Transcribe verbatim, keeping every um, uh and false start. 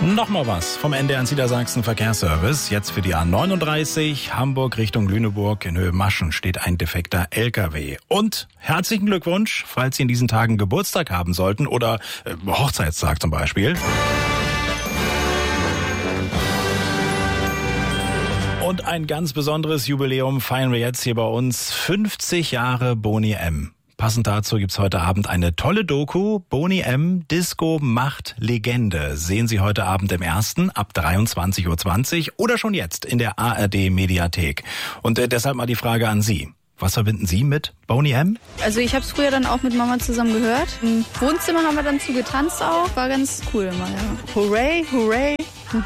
Nochmal was vom N D R Niedersachsen Verkehrsservice. Jetzt für die A neununddreißig Hamburg Richtung Lüneburg in Höhe Maschen steht ein defekter L K W. Und herzlichen Glückwunsch, falls Sie in diesen Tagen Geburtstag haben sollten oder äh, Hochzeitstag zum Beispiel. Und ein ganz besonderes Jubiläum feiern wir jetzt hier bei uns. fünfzig Jahre Boni M. Passend dazu gibt's heute Abend eine tolle Doku. Boni M. Disco macht Legende. Sehen Sie heute Abend im Ersten ab dreiundzwanzig Uhr zwanzig oder schon jetzt in der A R D Mediathek. Und äh, deshalb mal die Frage an Sie. Was verbinden Sie mit Boni M? Also ich habe es früher dann auch mit Mama zusammen gehört. Im Wohnzimmer haben wir dann zu getanzt auch. War ganz cool immer, ja. Hooray, hooray.